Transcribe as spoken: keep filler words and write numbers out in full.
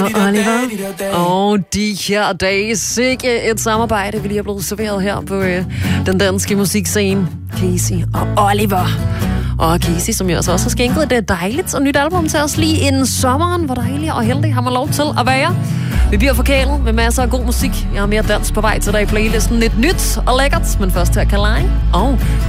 Og Oliver. Og de her dage, sikke et samarbejde, vi lige er blevet serveret her på øh, den danske musikscene. Casey og Oliver. Og Casey, som jo altså også har skænket det dejligt og nyt album til os lige inden sommeren. Hvor dejlig og heldig har man lov til at være. Vi bliver forkælet med masser af god musik. Jeg har mere dans på vej til dig i playlisten. Lidt nyt og lækkert, men først her Kalej og